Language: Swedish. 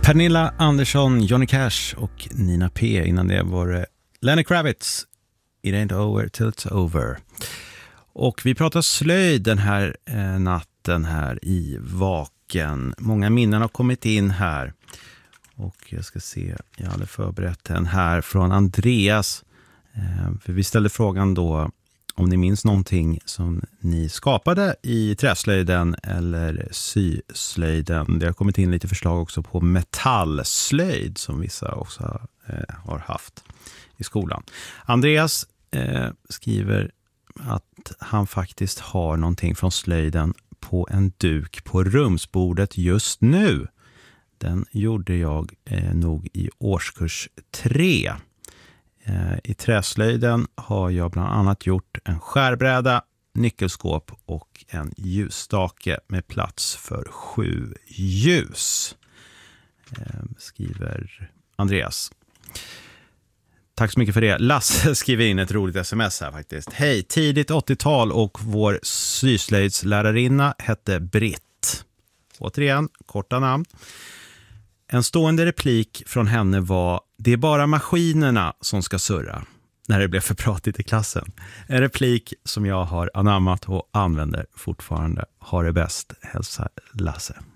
Pernilla Andersson, Johnny Cash och Nina P. Innan det var det Lenny Kravitz, It Ain't Over Till It's Over. Och vi pratar slöjd den här natten här i Vaken. Många minnen har kommit in här. Och jag ska se, jag hade förberett en här från Andreas. För vi ställde frågan då om ni minns någonting som ni skapade i träslöjden eller syslöjden. Det har kommit in lite förslag också på metallslöjd som vissa också har haft i skolan. Andreas skriver att han faktiskt har någonting från slöjden på en duk på rumsbordet just nu. Den gjorde jag nog i årskurs 3. I träslöjden har jag bland annat gjort en skärbräda, nyckelskåp och en ljusstake med plats för 7 ljus. Skriver Andreas. Tack så mycket för det. Lasse skriver in ett roligt sms här faktiskt. Hej, tidigt 80-tal och vår syslöjdslärarinna hette Britt. Återigen, korta namn. En stående replik från henne var: det är bara maskinerna som ska surra, när det blev för pratigt i klassen. En replik som jag har anammat och använder fortfarande. Ha det bäst, hälsa Lasse.